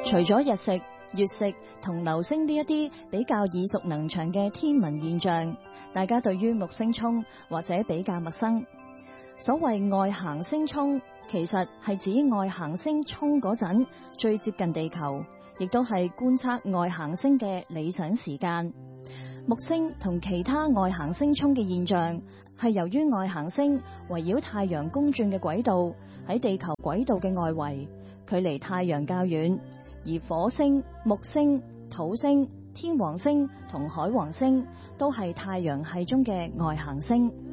除咗日食、月食同流星呢一啲比較耳熟能詳嘅天文現象，大家對於木星衝或者比較陌生。所謂外行星衝，其實係指外行星衝嗰陣最接近地球，亦都係觀測外行星嘅理想時間。木星同其他外行星衝嘅現象，係由於外行星圍繞太陽公轉嘅軌道喺地球軌道嘅外圍，距離太陽較遠，而火星、木星、土星、天王星同海王星都係太陽系中嘅外行星。